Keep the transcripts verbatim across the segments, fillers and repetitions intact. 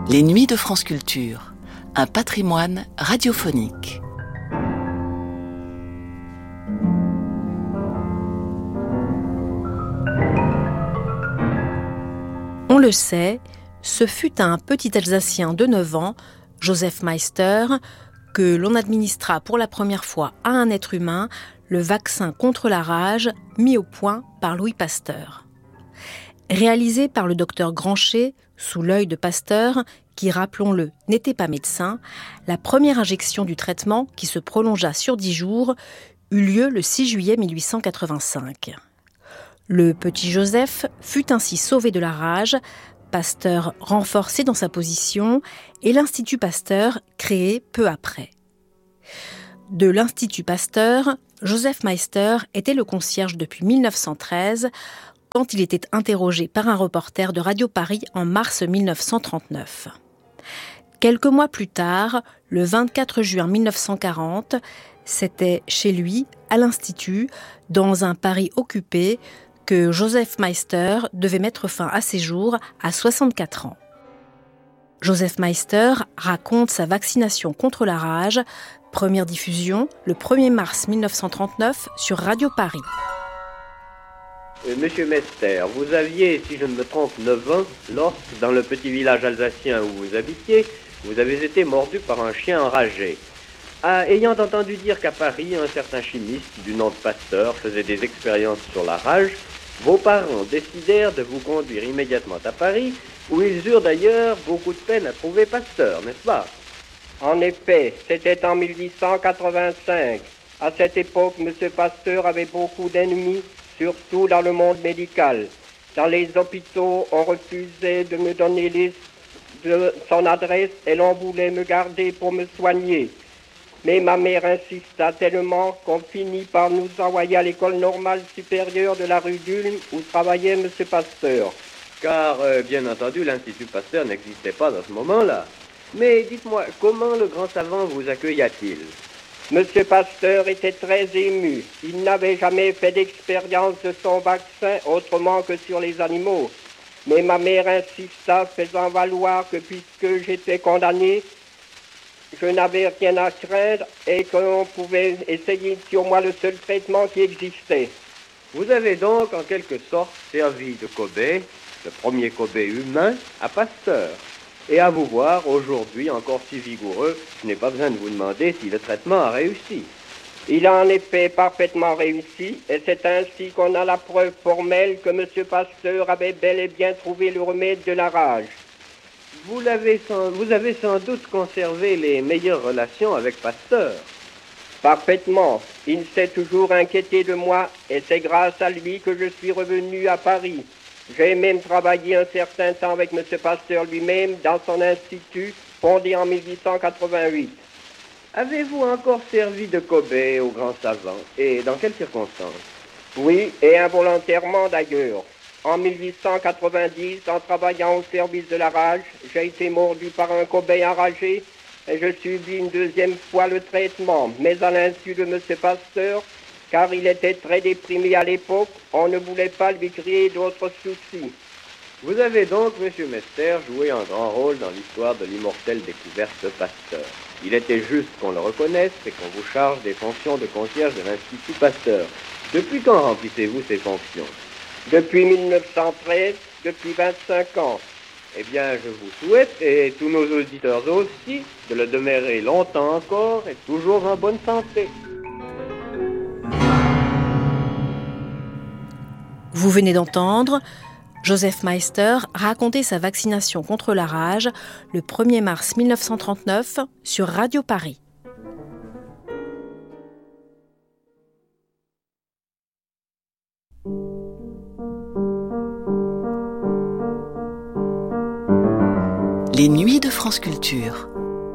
Les Nuits de France Culture, un patrimoine radiophonique. On le sait, ce fut à un petit Alsacien de neuf ans, Joseph Meister, que l'on administra pour la première fois à un être humain le vaccin contre la rage mis au point par Louis Pasteur. Réalisé par le docteur Granchet, sous l'œil de Pasteur, qui, rappelons-le, n'était pas médecin, la première injection du traitement, qui se prolongea sur dix jours, eut lieu le six juillet mille huit cent quatre-vingt-cinq. Le petit Joseph fut ainsi sauvé de la rage, Pasteur renforcé dans sa position et l'Institut Pasteur créé peu après. De l'Institut Pasteur, Joseph Meister était le concierge depuis mille neuf cent treize, quand il était interrogé par un reporter de Radio Paris en mars mille neuf cent trente-neuf. Quelques mois plus tard, le vingt-quatre juin mille neuf cent quarante, c'était chez lui, à l'Institut, dans un Paris occupé, que Joseph Meister devait mettre fin à ses jours à soixante-quatre ans. Joseph Meister raconte sa vaccination contre la rage, première diffusion le premier mars mille neuf cent trente-neuf sur Radio Paris. Euh, Monsieur Meister, vous aviez, si je ne me trompe, neuf ans, lorsque, dans le petit village alsacien où vous habitiez, vous avez été mordu par un chien enragé. Ah, ayant entendu dire qu'à Paris, un certain chimiste du nom de Pasteur faisait des expériences sur la rage, vos parents décidèrent de vous conduire immédiatement à Paris, où ils eurent d'ailleurs beaucoup de peine à trouver Pasteur, n'est-ce pas? En effet, c'était en mille huit cent quatre-vingt-cinq. À cette époque, M. Pasteur avait beaucoup d'ennemis, surtout dans le monde médical. Dans les hôpitaux, on refusait de me donner les, de son adresse et l'on voulait me garder pour me soigner. Mais ma mère insista tellement qu'on finit par nous envoyer à l'école normale supérieure de la rue d'Ulm où travaillait M. Pasteur. Car, euh, bien entendu, l'Institut Pasteur n'existait pas à ce moment-là. Mais dites-moi, comment le grand savant vous accueilla-t-il? M. Pasteur était très ému. Il n'avait jamais fait d'expérience de son vaccin autrement que sur les animaux. Mais ma mère insista, faisant valoir que puisque j'étais condamné, je n'avais rien à craindre et qu'on pouvait essayer sur moi le seul traitement qui existait. Vous avez donc en quelque sorte servi de cobaye, le premier cobaye humain, à Pasteur. Et à vous voir aujourd'hui encore si vigoureux, je n'ai pas besoin de vous demander si le traitement a réussi. Il a en effet parfaitement réussi et c'est ainsi qu'on a la preuve formelle que M. Pasteur avait bel et bien trouvé le remède de la rage. Vous, l'avez sans, vous avez sans doute conservé les meilleures relations avec Pasteur. Parfaitement. Il s'est toujours inquiété de moi et c'est grâce à lui que je suis revenu à Paris. J'ai même travaillé un certain temps avec M. Pasteur lui-même dans son institut, fondé en mille huit cent quatre-vingt-huit. Avez-vous encore servi de cobaye au grand savant et dans quelles circonstances? Oui, et involontairement d'ailleurs. En mille huit cent quatre-vingt-dix, en travaillant au service de la rage, j'ai été mordu par un cobaye enragé et je subis une deuxième fois le traitement, mais à l'insu de M. Pasteur, car il était très déprimé à l'époque, on ne voulait pas lui créer d'autres soucis. Vous avez donc, M. Meister, joué un grand rôle dans l'histoire de l'immortelle découverte de Pasteur. Il était juste qu'on le reconnaisse et qu'on vous charge des fonctions de concierge de l'Institut Pasteur. Depuis quand remplissez-vous ces fonctions? Depuis mille neuf cent treize, depuis vingt-cinq ans. Eh bien, je vous souhaite, et tous nos auditeurs aussi, de le demeurer longtemps encore et toujours en bonne santé. Vous venez d'entendre Joseph Meister raconter sa vaccination contre la rage le premier mars mille neuf cent trente-neuf sur Radio Paris. Les Nuits de France Culture.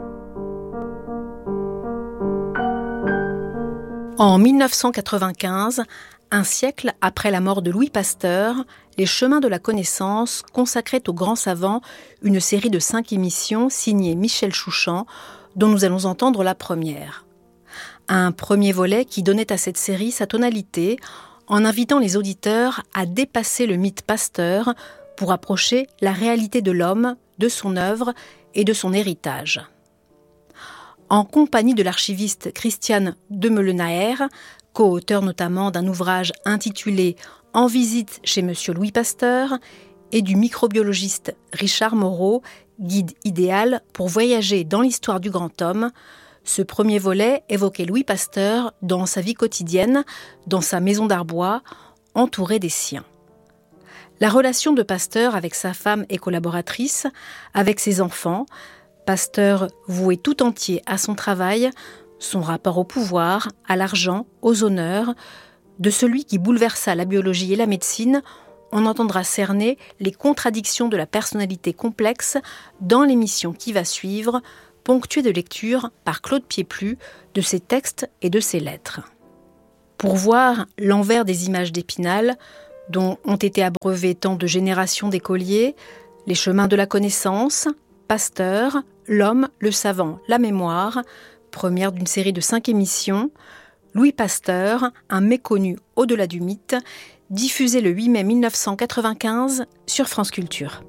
En mille neuf cent quatre-vingt-quinze, un siècle après la mort de Louis Pasteur, les Chemins de la Connaissance consacraient au grand savant une série de cinq émissions signées Michel Chouchan, dont nous allons entendre la première. Un premier volet qui donnait à cette série sa tonalité en invitant les auditeurs à dépasser le mythe Pasteur pour approcher la réalité de l'homme, de son œuvre et de son héritage. En compagnie de l'archiviste Christiane Demeulenaer, co-auteur notamment d'un ouvrage intitulé « En visite chez Monsieur Louis Pasteur » et du microbiologiste Richard Moreau, guide idéal pour voyager dans l'histoire du grand homme, ce premier volet évoquait Louis Pasteur dans sa vie quotidienne, dans sa maison d'Arbois, entouré des siens. La relation de Pasteur avec sa femme et collaboratrice, avec ses enfants, Pasteur voué tout entier à son travail, son rapport au pouvoir, à l'argent, aux honneurs, de celui qui bouleversa la biologie et la médecine, on entendra cerner les contradictions de la personnalité complexe dans l'émission qui va suivre, ponctuée de lectures par Claude Pieplu de ses textes et de ses lettres. Pour voir l'envers des images d'Épinal, dont ont été abreuvés tant de générations d'écoliers, les chemins de la connaissance, Pasteur, l'homme, le savant, la mémoire, première d'une série de cinq émissions, Louis Pasteur, un méconnu au-delà du mythe, diffusé le huit mai mille neuf cent quatre-vingt-quinze sur France Culture.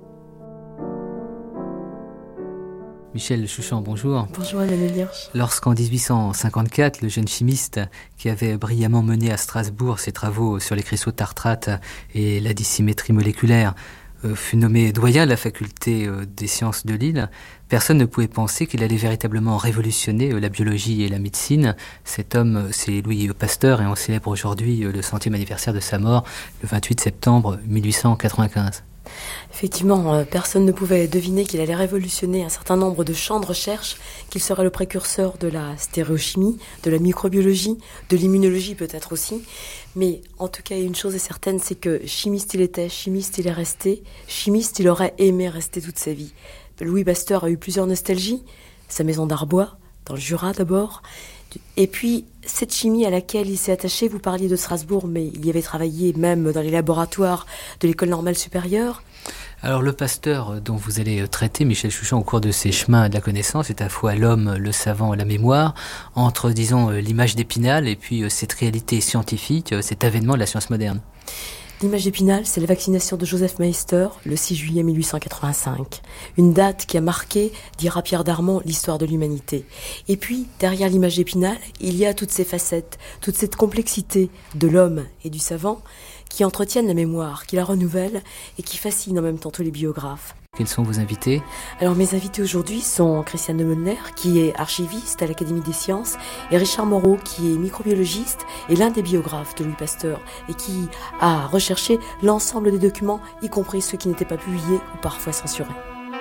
Michel Chouchan, bonjour. Bonjour Emmanuel Hirsch. Lorsqu'en dix-huit cent cinquante-quatre, le jeune chimiste qui avait brillamment mené à Strasbourg ses travaux sur les cristaux tartrates et la dissymétrie moléculaire euh, fut nommé doyen de la faculté euh, des sciences de Lille, personne ne pouvait penser qu'il allait véritablement révolutionner euh, la biologie et la médecine. Cet homme, euh, c'est Louis Pasteur, et on célèbre aujourd'hui euh, le centième anniversaire de sa mort, le vingt-huit septembre mille huit cent quatre-vingt-quinze. Effectivement, euh, personne ne pouvait deviner qu'il allait révolutionner un certain nombre de champs de recherche, qu'il serait le précurseur de la stéréochimie, de la microbiologie, de l'immunologie peut-être aussi. Mais en tout cas, une chose est certaine, c'est que chimiste il était, chimiste il est resté, chimiste il aurait aimé rester toute sa vie. Louis Pasteur a eu plusieurs nostalgies, sa maison d'Arbois, dans le Jura d'abord, et puis cette chimie à laquelle il s'est attaché, vous parliez de Strasbourg, mais il y avait travaillé même dans les laboratoires de l'École normale supérieure. Alors le Pasteur dont vous allez traiter, Michel Chouchan, au cours de ses chemins de la connaissance, est à la fois l'homme, le savant et la mémoire, entre, disons, l'image d'Épinal et puis cette réalité scientifique, cet avènement de la science moderne. L'image d'Épinal, c'est la vaccination de Joseph Meister le six juillet mille huit cent quatre-vingt-cinq. Une date qui a marqué, dira Pierre Darmon, l'histoire de l'humanité. Et puis, derrière l'image d'Épinal, il y a toutes ces facettes, toute cette complexité de l'homme et du savant qui entretiennent la mémoire, qui la renouvellent et qui fascinent en même temps tous les biographes. Quels sont vos invités ? Alors mes invités aujourd'hui sont Christiane Demeulenaer, qui est archiviste à l'Académie des sciences, et Richard Moreau, qui est microbiologiste et l'un des biographes de Louis Pasteur, et qui a recherché l'ensemble des documents, y compris ceux qui n'étaient pas publiés ou parfois censurés.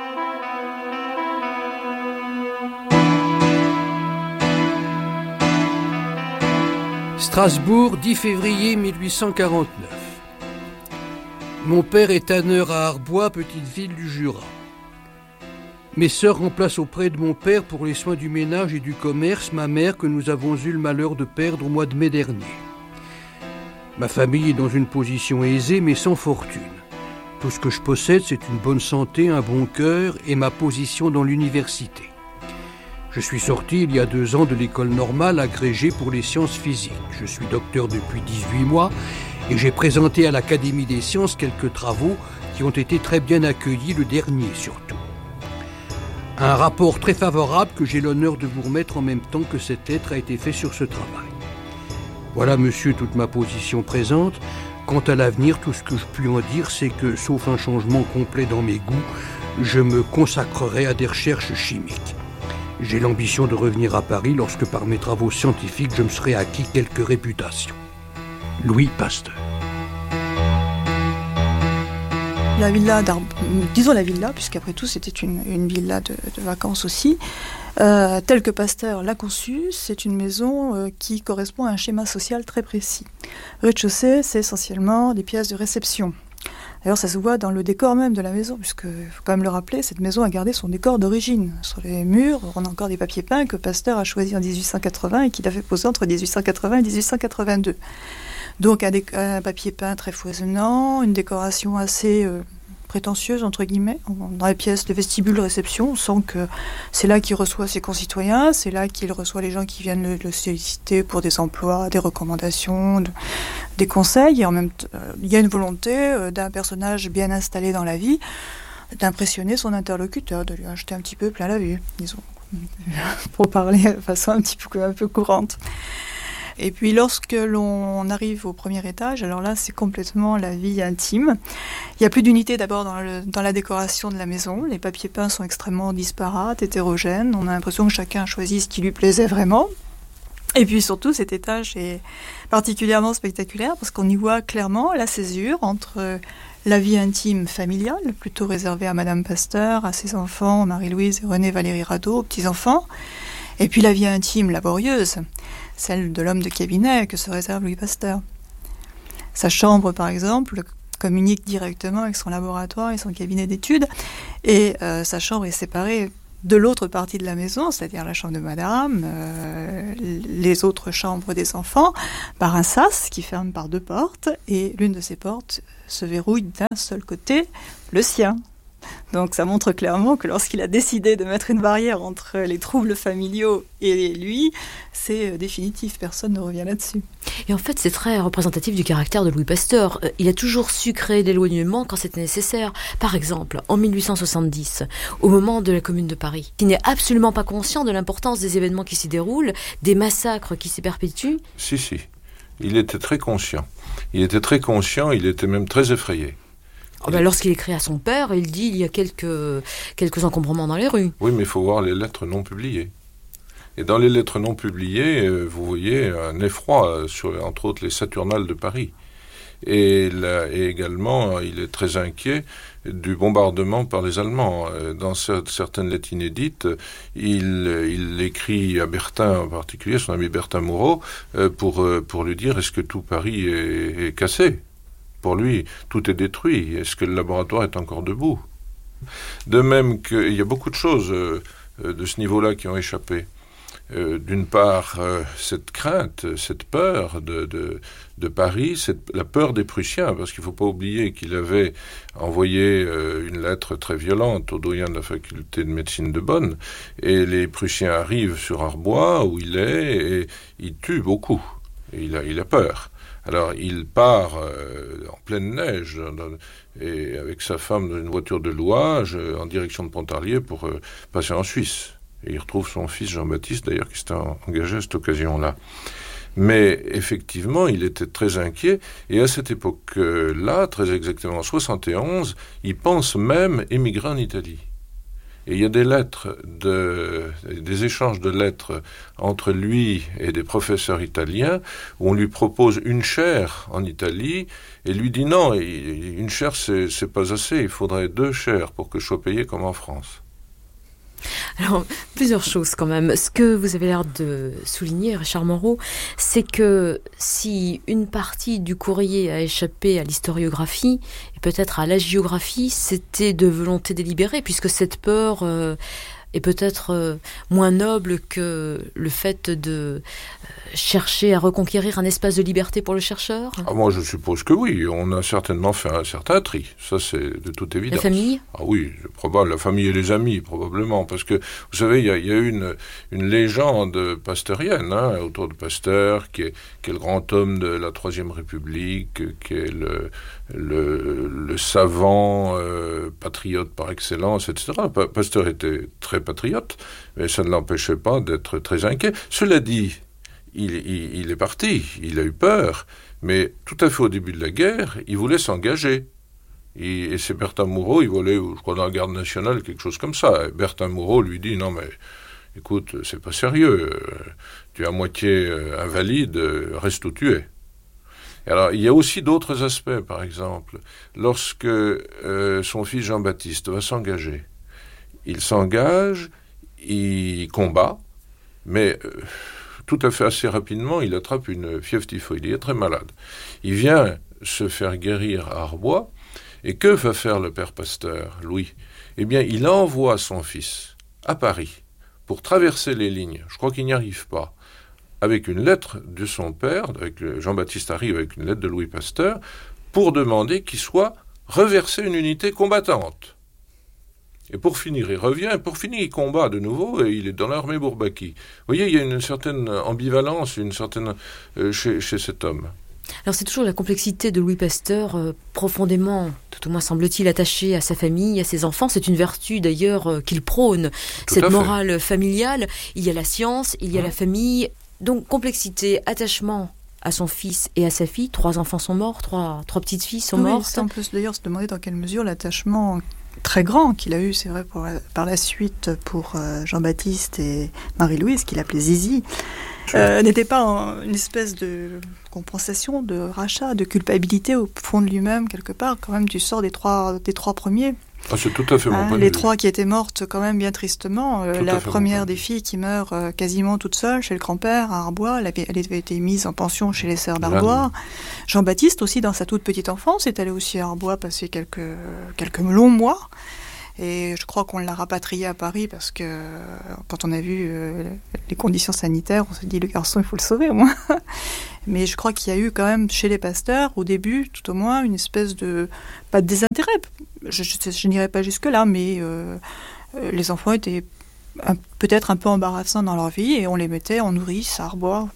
Strasbourg, dix février mille huit cent quarante-neuf. Mon père est tanneur à Arbois, petite ville du Jura. Mes sœurs remplacent auprès de mon père pour les soins du ménage et du commerce ma mère que nous avons eu le malheur de perdre au mois de mai dernier. Ma famille est dans une position aisée mais sans fortune. Tout ce que je possède, c'est une bonne santé, un bon cœur et ma position dans l'université. Je suis sorti il y a deux ans de l'école normale agrégée pour les sciences physiques. Je suis docteur depuis dix-huit mois et j'ai présenté à l'Académie des sciences quelques travaux qui ont été très bien accueillis, le dernier surtout. Un rapport très favorable que j'ai l'honneur de vous remettre en même temps que cette lettre a été fait sur ce travail. Voilà, monsieur, toute ma position présente. Quant à l'avenir, tout ce que je puis en dire, c'est que, sauf un changement complet dans mes goûts, je me consacrerai à des recherches chimiques. J'ai l'ambition de revenir à Paris lorsque, par mes travaux scientifiques, je me serai acquis quelques réputations. Louis Pasteur. La villa d'Arbois, disons la villa, puisqu'après tout c'était une, une villa de, de vacances aussi, euh, telle que Pasteur l'a conçue, c'est une maison euh, qui correspond à un schéma social très précis. Rez-de-chaussée, c'est essentiellement des pièces de réception. D'ailleurs, ça se voit dans le décor même de la maison, puisque, il faut quand même le rappeler, cette maison a gardé son décor d'origine. Sur les murs, on a encore des papiers peints que Pasteur a choisis en dix-huit cent quatre-vingts et qu'il a fait poser entre dix-huit cent quatre-vingts et dix-huit cent quatre-vingt-deux. Donc un, dé- un papier peint très foisonnant, une décoration assez euh, prétentieuse, entre guillemets. Dans la pièce de vestibule réception, on sent que c'est là qu'il reçoit ses concitoyens, c'est là qu'il reçoit les gens qui viennent le, le solliciter pour des emplois, des recommandations, de, des conseils. Et en même temps, il y a une volonté euh, d'un personnage bien installé dans la vie d'impressionner son interlocuteur, de lui acheter un petit peu plein la vue, disons, pour parler de façon un petit peu, un peu courante. Et puis lorsque l'on arrive au premier étage, alors là c'est complètement la vie intime. Il n'y a plus d'unité d'abord dans, le, dans la décoration de la maison. Les papiers peints sont extrêmement disparates, hétérogènes. On a l'impression que chacun a choisi ce qui lui plaisait vraiment. Et puis surtout cet étage est particulièrement spectaculaire parce qu'on y voit clairement la césure entre la vie intime familiale, plutôt réservée à Madame Pasteur, à ses enfants, Marie-Louise et René Valérie Radaud, aux petits-enfants, et puis la vie intime laborieuse, celle de l'homme de cabinet que se réserve Louis Pasteur. Sa chambre, par exemple, communique directement avec son laboratoire et son cabinet d'études, et euh, sa chambre est séparée de l'autre partie de la maison, c'est-à-dire la chambre de madame, euh, les autres chambres des enfants, par un sas qui ferme par deux portes, et l'une de ces portes se verrouille d'un seul côté, le sien. Donc ça montre clairement que lorsqu'il a décidé de mettre une barrière entre les troubles familiaux et lui, c'est définitif, personne ne revient là-dessus. Et en fait, c'est très représentatif du caractère de Louis Pasteur. Il a toujours su créer l'éloignement quand c'était nécessaire. Par exemple, en mille huit cent soixante-dix, au moment de la Commune de Paris, il n'est absolument pas conscient de l'importance des événements qui s'y déroulent, des massacres qui s'y perpétuent. Si, si. Il était très conscient. Il était très conscient, il était même très effrayé. Oh ben lorsqu'il écrit à son père, il dit il y a quelques, quelques encombrements dans les rues. Oui, mais il faut voir les lettres non publiées. Et dans les lettres non publiées, vous voyez un effroi sur, entre autres, les Saturnales de Paris. Et, là, et également, il est très inquiet du bombardement par les Allemands. Dans certaines lettres inédites, il, il écrit à Bertin en particulier, son ami Bertin Moreau, pour, pour lui dire est-ce que tout Paris est, est cassé ? Pour lui, tout est détruit. Est-ce que le laboratoire est encore debout ? De même qu'il y a beaucoup de choses euh, de ce niveau-là qui ont échappé. Euh, d'une part, euh, cette crainte, cette peur de, de, de Paris, cette, la peur des Prussiens, parce qu'il ne faut pas oublier qu'il avait envoyé euh, une lettre très violente au doyen de la faculté de médecine de Bonn, et les Prussiens arrivent sur Arbois, où il est, et ils tuent beaucoup. Et il a, il a peur. Alors il part euh, en pleine neige dans, et avec sa femme dans une voiture de louage euh, en direction de Pontarlier pour euh, passer en Suisse. Et il retrouve son fils Jean-Baptiste d'ailleurs qui s'était engagé à cette occasion-là. Mais effectivement, il était très inquiet et à cette époque-là, très exactement en soixante et onze, il pense même émigrer en Italie. Et il y a des lettres, de, des échanges de lettres entre lui et des professeurs italiens où on lui propose une chaire en Italie et lui dit non, une chaire c'est, c'est pas assez, il faudrait deux chaires pour que je sois payé comme en France. Alors, plusieurs choses quand même. Ce que vous avez l'air de souligner, Richard Moreau, c'est que si une partie du courrier a échappé à l'historiographie et peut-être à l'hagiographie, c'était de volonté délibérée, puisque cette peur euh, est peut-être euh, moins noble que le fait de euh, chercher à reconquérir un espace de liberté pour le chercheur. Ah, moi, je suppose que oui. On a certainement fait un certain tri. Ça, c'est de toute évidence. La famille ? Ah oui, c'est probable. La famille et les amis, probablement. Parce que, vous savez, il y a, y a une, une légende pasteurienne hein, autour de Pasteur, qui est, qui est le grand homme de la Troisième République, qui est le, le, le savant euh, patriote par excellence, et cetera. Pa- Pasteur était très patriote, mais ça ne l'empêchait pas d'être très inquiet. Cela dit, Il, il, il est parti, il a eu peur, mais tout à fait au début de la guerre, il voulait s'engager. Et, et c'est Bertin Moreau, il voulait, je crois, dans la garde nationale, quelque chose comme ça. Et Bertin Moreau lui dit, non mais, écoute, c'est pas sérieux, tu es à moitié invalide, reste où tu es. Et alors, il y a aussi d'autres aspects, par exemple. Lorsque euh, son fils Jean-Baptiste va s'engager, il s'engage, il combat, mais... Euh, tout à fait assez rapidement, il attrape une fièvre typhoïde. Il est très malade. Il vient se faire guérir à Arbois. Et que va faire le père Pasteur, Louis ? Eh bien, il envoie son fils à Paris pour traverser les lignes. Je crois qu'il n'y arrive pas. Avec une lettre de son père, avec le, Jean-Baptiste arrive avec une lettre de Louis Pasteur, pour demander qu'il soit reverser une unité combattante. Et pour finir, il revient, et pour finir, il combat de nouveau, et il est dans l'armée Bourbaki. Vous voyez, il y a une certaine ambivalence, une certaine euh, chez, chez cet homme. Alors c'est toujours la complexité de Louis Pasteur, euh, profondément, tout au moins semble-t-il, attaché à sa famille, à ses enfants. C'est une vertu d'ailleurs euh, qu'il prône, tout cette morale familiale. Il y a la science, il y a mmh. la famille. Donc complexité, attachement à son fils et à sa fille. Trois enfants sont morts, trois, trois petites filles sont oui, mortes. On peut d'ailleurs se demander dans quelle mesure l'attachement très grand qu'il a eu, c'est vrai, pour, par la suite pour euh, Jean-Baptiste et Marie-Louise, qu'il appelait Zizi, euh, n'était pas en, une espèce de compensation, de rachat, de culpabilité au fond de lui-même, quelque part. Quand même, tu sors des trois, des trois premiers. Ah, c'est tout à fait mon hein, point de Les vue. trois qui étaient mortes quand même bien tristement. Euh, la première des filles qui meurt euh, quasiment toute seule chez le grand-père à Arbois. Elle avait, elle avait été mise en pension chez les sœurs d'Arbois. Jean-Baptiste aussi, dans sa toute petite enfance, est allé aussi à Arbois passer quelques, quelques longs mois. Et je crois qu'on l'a rapatrié à Paris parce que quand on a vu euh, les conditions sanitaires, on s'est dit le garçon, il faut le sauver au moins. Mais je crois qu'il y a eu quand même chez les Pasteurs, au début, tout au moins, une espèce de... pas de désintérêt, je, je, je n'irai pas jusque-là, mais euh, euh, les enfants étaient un, peut-être un peu embarrassants dans leur vie et on les mettait en nourrice à Arbois.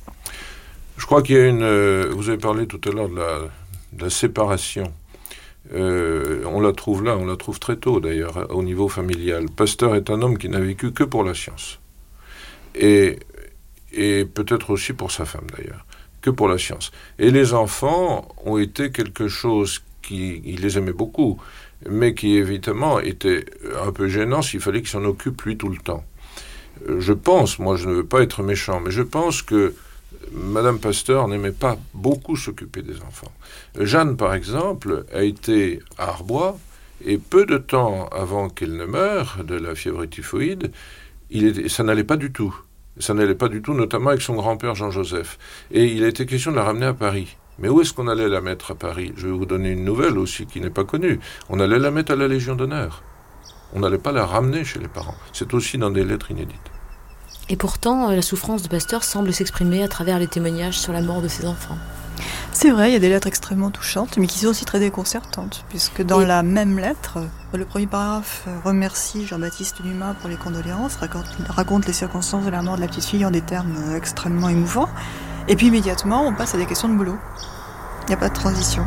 Je crois qu'il y a une... Euh, vous avez parlé tout à l'heure de la, de la séparation. Euh, on la trouve là, on la trouve très tôt d'ailleurs, au niveau familial. Pasteur est un homme qui n'a vécu que pour la science. Et, et peut-être aussi pour sa femme d'ailleurs, que pour la science. Et les enfants ont été quelque chose qui, il les aimait beaucoup, mais qui évidemment était un peu gênant s'il fallait qu'il s'en occupe lui tout le temps. Je pense, moi je ne veux pas être méchant, mais je pense que Madame Pasteur n'aimait pas beaucoup s'occuper des enfants. Jeanne, par exemple, a été à Arbois, et peu de temps avant qu'elle ne meure de la fièvre typhoïde, il était, ça n'allait pas du tout. Ça n'allait pas du tout, notamment avec son grand-père Jean-Joseph. Et il a été question de la ramener à Paris. Mais où est-ce qu'on allait la mettre à Paris ? Je vais vous donner une nouvelle aussi qui n'est pas connue. On allait la mettre à la Légion d'honneur. On n'allait pas la ramener chez les parents. C'est aussi dans des lettres inédites. Et pourtant, la souffrance de Pasteur semble s'exprimer à travers les témoignages sur la mort de ses enfants. C'est vrai, il y a des lettres extrêmement touchantes, mais qui sont aussi très déconcertantes, puisque dans oui. la même lettre, le premier paragraphe remercie Jean-Baptiste Dumas pour les condoléances, raconte, raconte les circonstances de la mort de la petite fille en des termes extrêmement émouvants, et puis immédiatement, on passe à des questions de boulot. Il n'y a pas de transition.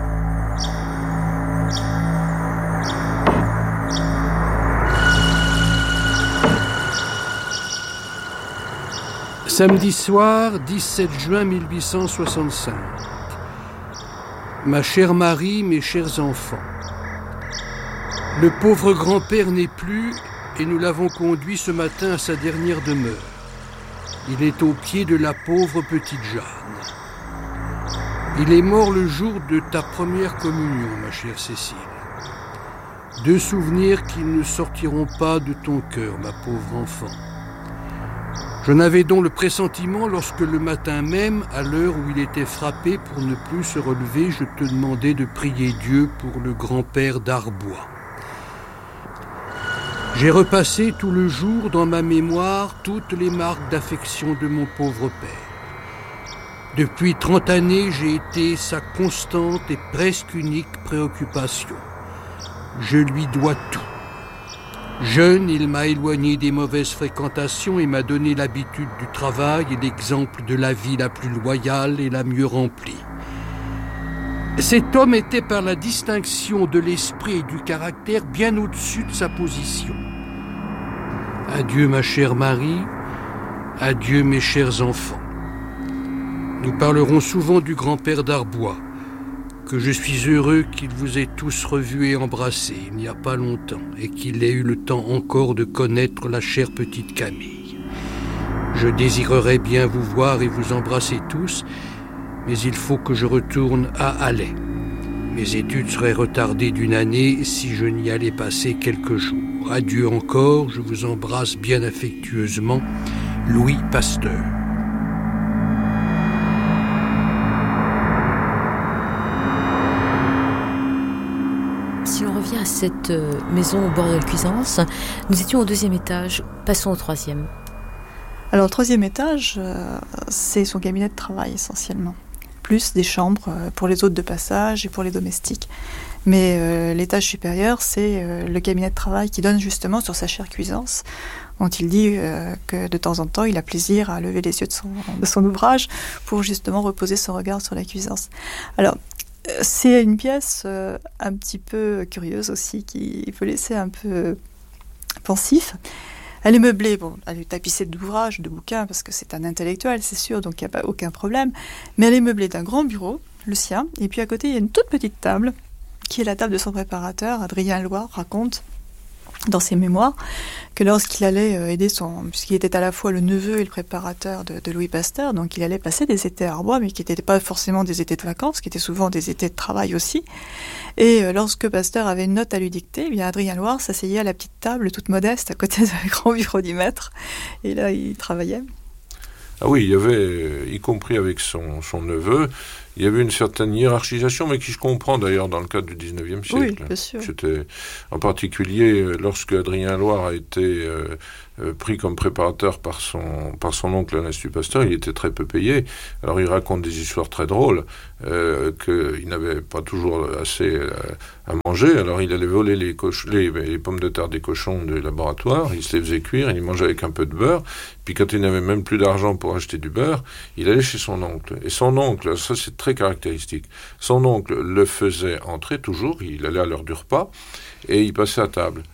Samedi soir, dix-sept juin mille huit cent soixante-cinq. Ma chère Marie, mes chers enfants, le pauvre grand-père n'est plus et nous l'avons conduit ce matin à sa dernière demeure. Il est au pied de la pauvre petite Jeanne. Il est mort le jour de ta première communion, ma chère Cécile. Deux souvenirs qui ne sortiront pas de ton cœur, ma pauvre enfant. Je n'avais donc le pressentiment lorsque le matin même, à l'heure où il était frappé pour ne plus se relever, je te demandais de prier Dieu pour le grand-père d'Arbois. J'ai repassé tout le jour dans ma mémoire toutes les marques d'affection de mon pauvre père. Depuis trente années, j'ai été sa constante et presque unique préoccupation. Je lui dois tout. Jeune, il m'a éloigné des mauvaises fréquentations et m'a donné l'habitude du travail et l'exemple de la vie la plus loyale et la mieux remplie. Cet homme était par la distinction de l'esprit et du caractère bien au-dessus de sa position. Adieu ma chère Marie, adieu mes chers enfants. Nous parlerons souvent du grand-père d'Arbois, que je suis heureux qu'il vous ait tous revus et embrassés il n'y a pas longtemps, et qu'il ait eu le temps encore de connaître la chère petite Camille. Je désirerais bien vous voir et vous embrasser tous, mais il faut que je retourne à Alais. Mes études seraient retardées d'une année si je n'y allais passer quelques jours. Adieu encore, je vous embrasse bien affectueusement, Louis Pasteur. Si l'on revient à cette maison au bord de la Cuisance, nous étions au deuxième étage, passons au troisième. Alors le troisième étage, euh, c'est son cabinet de travail essentiellement, plus des chambres pour les hôtes de passage et pour les domestiques. Mais euh, l'étage supérieur, c'est euh, le cabinet de travail qui donne justement sur sa chère cuisance, dont il dit euh, que de temps en temps, il a plaisir à lever les yeux de son, de son ouvrage pour justement reposer son regard sur la cuisance. Alors, euh, c'est une pièce euh, un petit peu curieuse aussi, qui peut laisser un peu pensif. Elle est meublée, bon, elle est tapissée d'ouvrages, de bouquins, parce que c'est un intellectuel, c'est sûr, donc il n'y a pas aucun problème. Mais elle est meublée d'un grand bureau, le sien, et puis à côté, il y a une toute petite table, qui est la table de son préparateur. Adrien Loire raconte dans ses mémoires que lorsqu'il allait aider son... puisqu'il était à la fois le neveu et le préparateur de, de Louis Pasteur, donc il allait passer des étés à Arbois, mais qui n'étaient pas forcément des étés de vacances, qui étaient souvent des étés de travail aussi. Et euh, lorsque Pasteur avait une note à lui dicter, eh bien Adrien Loire s'asseyait à la petite table toute modeste à côté d'un grand bureau du maître, et là il travaillait. Ah oui, il y avait, y compris avec son, son neveu, il y avait une certaine hiérarchisation, mais qui je comprends d'ailleurs dans le cadre du dix-neuvième siècle. Oui, bien sûr. C'était, en particulier, lorsque Adrien Loire a été euh, euh, pris comme préparateur par son, par son oncle Ernest Pasteur, il était très peu payé. Alors il raconte des histoires très drôles, euh, qu'il n'avait pas toujours assez euh, à manger. Alors il allait voler les, coch- les, les pommes de terre des cochons du laboratoire, il se les faisait cuire, il les mangeait avec un peu de beurre. Puis quand il n'avait même plus d'argent pour acheter du beurre, il allait chez son oncle. Et son oncle, ça c'est très caractéristique, son oncle le faisait entrer toujours, il allait à l'heure du repas, et il passait à table.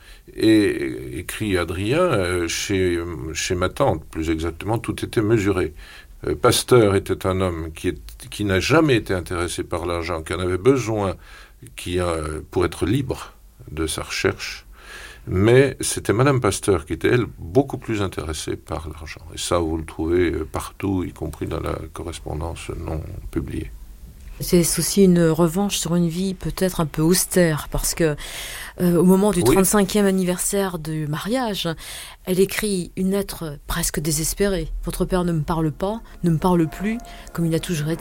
Et, écrit Adrien, euh, chez, chez ma tante, plus exactement, tout était mesuré. Euh, Pasteur était un homme qui, est, qui n'a jamais été intéressé par l'argent, qui en avait besoin qui, euh, pour être libre de sa recherche. Mais c'était Madame Pasteur qui était, elle, beaucoup plus intéressée par l'argent. Et ça, vous le trouvez partout, y compris dans la correspondance non publiée. C'est aussi une revanche sur une vie peut-être un peu austère, parce que euh, au moment du oui. trente-cinquième anniversaire du mariage, elle écrit une lettre presque désespérée. « Votre père ne me parle pas, ne me parle plus, comme il a toujours été. »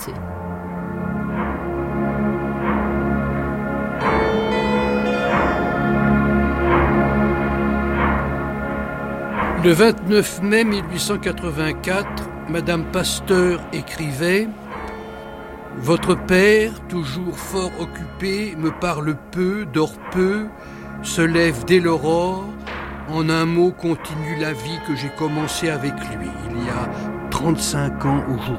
Le vingt-neuf mai mille huit cent quatre-vingt-quatre, Madame Pasteur écrivait « Votre père, toujours fort occupé, me parle peu, dort peu, se lève dès l'aurore, en un mot continue la vie que j'ai commencée avec lui, il y a trente-cinq ans aujourd'hui. »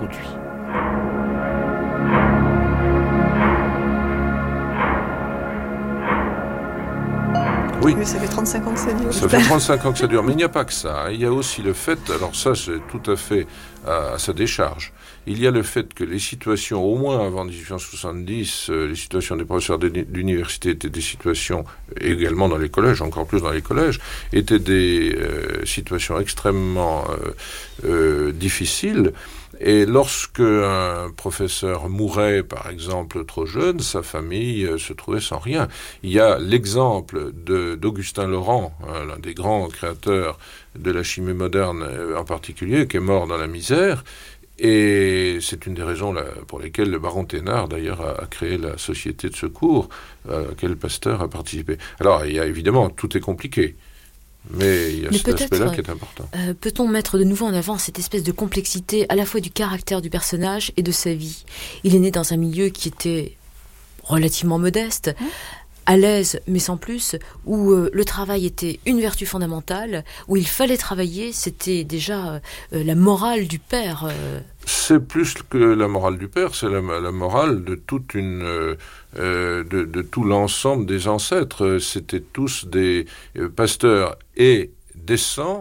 Oui. Oui, ça fait trente-cinq ans que ça dure. Ça fait trente-cinq ans que ça dure, mais il n'y a pas que ça. Il y a aussi le fait, alors ça c'est tout à fait à, à sa décharge, il y a le fait que les situations, au moins avant dix-huit cent soixante-dix, euh, les situations des professeurs d'université étaient des situations, également dans les collèges, encore plus dans les collèges, étaient des euh, situations extrêmement euh, euh, difficiles. Et lorsque un professeur mourait, par exemple, trop jeune, sa famille euh, se trouvait sans rien. Il y a l'exemple de, d'Augustin Laurent, hein, l'un des grands créateurs de la chimie moderne euh, en particulier, qui est mort dans la misère. Et c'est une des raisons là, pour lesquelles le baron Thénard, d'ailleurs, a, a créé la société de secours à laquelle Pasteur a participé. Alors, il y a évidemment, tout est compliqué. Mais il y a Mais cet aspect-là qui est important. Euh, peut-on mettre de nouveau en avant cette espèce de complexité à la fois du caractère du personnage et de sa vie ? Il est né dans un milieu qui était relativement modeste, mmh. à l'aise mais sans plus, où euh, le travail était une vertu fondamentale, où il fallait travailler, c'était déjà euh, la morale du père. Euh. C'est plus que la morale du père, c'est la, la morale de toute une... Euh, Euh, de, de tout l'ensemble des ancêtres. C'était tous des euh, pasteurs et décents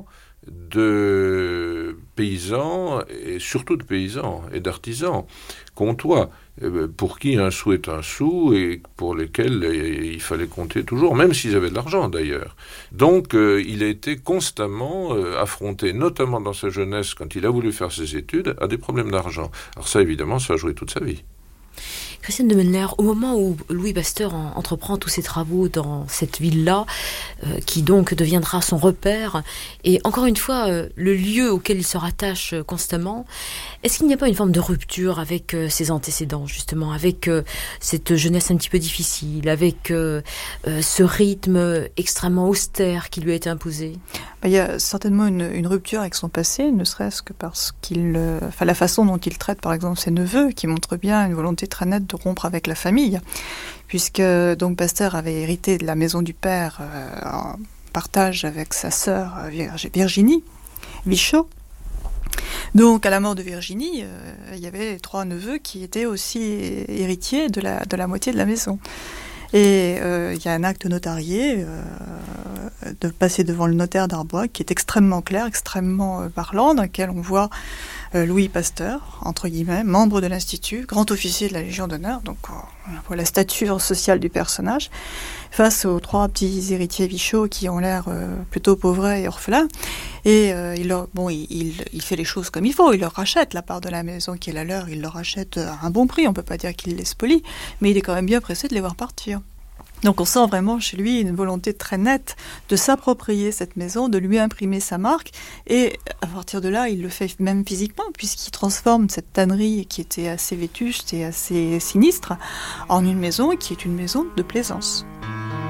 de paysans, et surtout de paysans et d'artisans, comtois, euh, pour qui un sou est un sou et pour lesquels euh, il fallait compter toujours, même s'ils avaient de l'argent d'ailleurs. Donc euh, il a été constamment euh, affronté, notamment dans sa jeunesse, quand il a voulu faire ses études, à des problèmes d'argent. Alors ça, évidemment, ça a joué toute sa vie. Christiane de Menler, au moment où Louis Pasteur en, entreprend tous ses travaux dans cette ville-là, euh, qui donc deviendra son repère, et encore une fois, euh, le lieu auquel il se rattache euh, constamment, est-ce qu'il n'y a pas une forme de rupture avec euh, ses antécédents, justement, avec euh, cette jeunesse un petit peu difficile, avec euh, euh, ce rythme extrêmement austère qui lui a été imposé ? bah, il y a certainement une, une rupture avec son passé, ne serait-ce que parce qu'il, euh, enfin la façon dont il traite par exemple ses neveux, qui montre bien une volonté très nette de rompre avec la famille, puisque donc Pasteur avait hérité de la maison du père euh, en partage avec sa sœur Virginie Vichot. Donc à la mort de Virginie, euh, il y avait les trois neveux qui étaient aussi héritiers de la, de la moitié de la maison. Et euh, il y a un acte notarié euh, de passer devant le notaire d'Arbois qui est extrêmement clair, extrêmement euh, parlant, dans lequel on voit euh, Louis Pasteur, entre guillemets, membre de l'Institut, grand officier de la Légion d'honneur, donc on voit la stature sociale du personnage, face aux trois petits héritiers Vichot qui ont l'air euh, plutôt pauvrets et orphelins. Et euh, il, leur, bon, il, il, il fait les choses comme il faut, il leur rachète la part de la maison qui est la leur, il leur rachète à un bon prix, on ne peut pas dire qu'il les spolie, mais il est quand même bien pressé de les voir partir. Donc on sent vraiment chez lui une volonté très nette de s'approprier cette maison, de lui imprimer sa marque, et à partir de là, il le fait même physiquement, puisqu'il transforme cette tannerie qui était assez vétuste et assez sinistre en une maison qui est une maison de plaisance.